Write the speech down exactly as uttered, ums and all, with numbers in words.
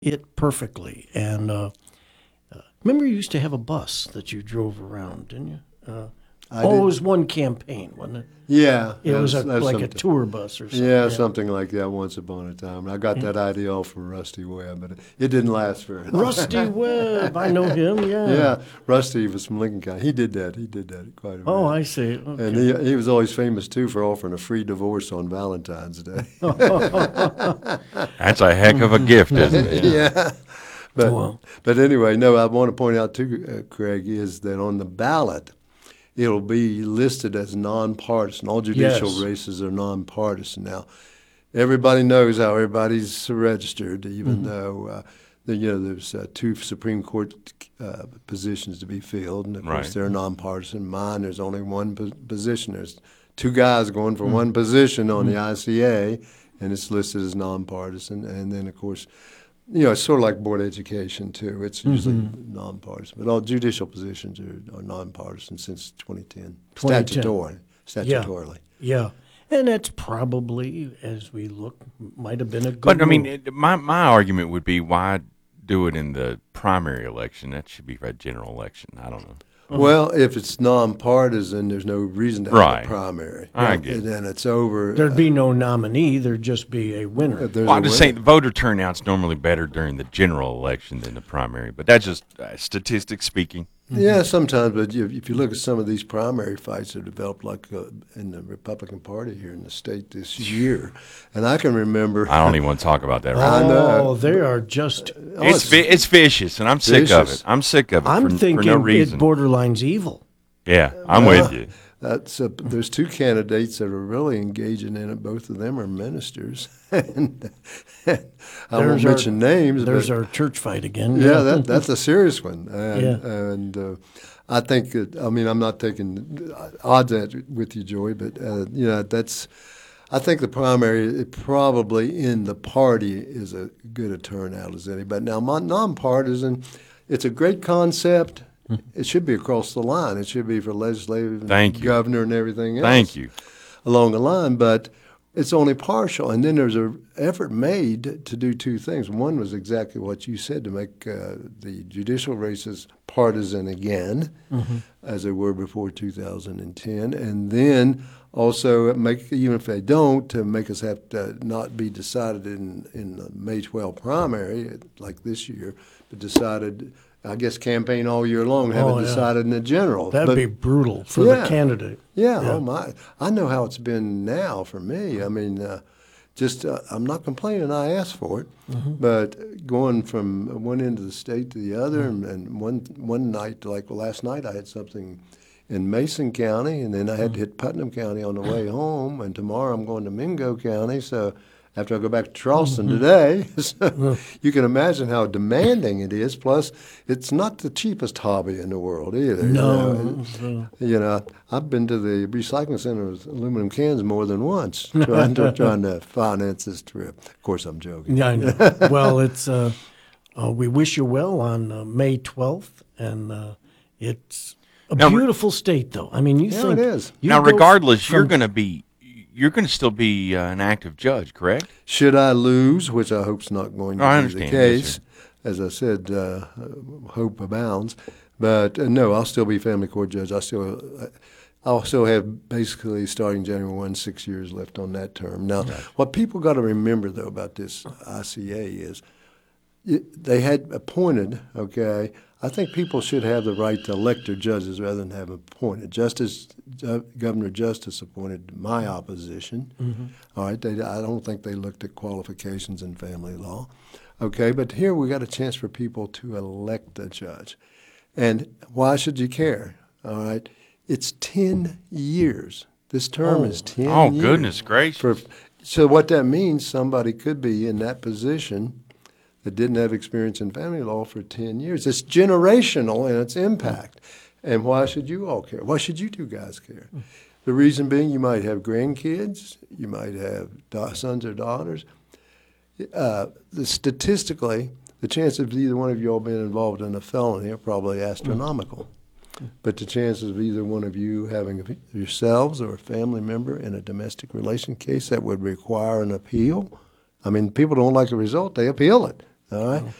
it perfectly. And uh, uh, remember, you used to have a bus that you drove around, didn't you? Uh, I oh, did. it was one campaign, wasn't it? Yeah. It was a, that's like a something. tour bus or something. Yeah, something like that once upon a time. I got Yeah. that idea all from Rusty Webb, but it, it didn't last very long. Rusty Webb, I know him, yeah. Yeah, Rusty was from Lincoln County. He did that. He did that quite a bit. Oh, I see. Okay. And he, he was always famous, too, for offering a free divorce on Valentine's Day. That's a heck of a gift, isn't it? Yeah. But, Wow. but anyway, no, I want to point out, too, uh, Craig, is that on the ballot, it'll be listed as nonpartisan. All judicial Yes. races are nonpartisan. Now, everybody knows how everybody's registered, even Mm-hmm. though uh, the, you know there's uh, two Supreme Court uh, positions to be filled, and of Right. course they're nonpartisan. Mine, there's only one po- position. There's two guys going for one position on the I C A, and it's listed as nonpartisan. And then, of course, you know, it's sort of like board education too. It's usually Mm-hmm. nonpartisan, but all judicial positions are, are nonpartisan since twenty ten, twenty ten. statutory, statutorily. Yeah. And that's probably, as we look, might have been a good But I mean, move. it, my my argument would be, why do it in the primary election? That should be a general election. I don't know. Well, if it's nonpartisan, there's no reason to have Right. a primary. I get it. And then it's over. There'd be no nominee. There'd just be a winner. If there's Well, a I'm just winner. saying the voter turnout's normally better during the general election than the primary, but that's just uh, statistics speaking. Yeah, sometimes, but you, if you look at some of these primary fights that have developed, like uh, in the Republican Party here in the state this year, and I can remember. I don't even want to talk about that. Right I oh, know. they are just. Oh, It's vi- it's vicious, and I'm sick of Vicious. it. I'm sick of it I'm for, thinking for no it reason. borderlines evil. yeah, I'm Well, with you. That's uh, there's two candidates that are really engaging in it. Both of them are ministers, and I won't There's our- mention names. There's but our church fight again. yeah, that, that's a serious one. And, Yeah. and uh, I think that, I mean, I'm not taking odds at it with you, Joey, but uh, you know, that's. I think the primary, it probably in the party, is a good a turnout as any. But now, mon- nonpartisan, it's a great concept. It should be across the line. It should be for legislative, and Thank you. governor, and everything else. Thank you. Along the line, but it's only partial. And then there's an effort made to do two things. One was exactly what you said, to make uh, the judicial races partisan again, Mm-hmm. as they were before two thousand ten, and then also make, even if they don't, to make us have to not be decided in in the May twelfth primary like this year, but decided, I guess, campaign all year long, have Oh, it yeah. decided in the general. That'd But- be brutal for Yeah. the candidate. yeah, Yeah. oh my! I know how it's been now for me. I mean, uh, just uh, I'm not complaining. I asked for it, Mm-hmm. but going from one end of the state to the other, and, and one one night, like last night, I had something in Mason County, and then I had to hit Putnam County on the way home, and tomorrow I'm going to Mingo County. So after I go back to Charleston Mm-hmm. today, so you can imagine how demanding it is. Plus, it's not the cheapest hobby in the world either. you No, know. no. You know, I've been to the recycling center with aluminum cans more than once, trying to trying to finance this trip. Of course, I'm joking. Yeah, I know. Well, it's uh, uh, we wish you well on uh, May twelfth, and uh, it's a Now, re- beautiful state, though. I mean, you Yeah, think it is. you Now, go regardless, you're from- going to be, you're going to still be uh, an active judge, correct? Should I lose, which I hope's not going to I be understand, the yes, case, as I said, uh, hope abounds. But uh, no, I'll still be family court judge. I still, uh, I'll still have basically starting January first, six years left on that term. Now, what people got to remember though about this I C A is, it, they had appointed, okay, I think people should have the right to elect their judges rather than have them appointed. Justice, uh, Governor Justice appointed my opposition. Mm-hmm. All right, they, I don't think they looked at qualifications in family law. Okay, but here we got a chance for people to elect a judge. And why should you care? All right, it's ten years. This term Oh. is ten Oh, years. goodness gracious. For, so what that means, somebody could be in that position that didn't have experience in family law for ten years. It's generational in its impact. And why should you all care? Why should you two guys care? The reason being, you might have grandkids, you might have da- sons or daughters. Uh, the, statistically, the chances of either one of you all being involved in a felony are probably astronomical. But the chances of either one of you having a, yourselves or a family member in a domestic relation case that would require an appeal, I mean, people don't like the result, they appeal it. All right.